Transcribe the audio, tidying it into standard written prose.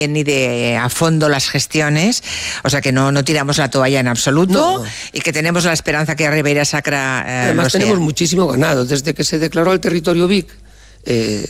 ni de a fondo las gestiones, o sea que no tiramos la toalla en absoluto, y que tenemos la esperanza que Ribeira Sacra además tenemos muchísimo ganado. Desde que se declaró el territorio Vic,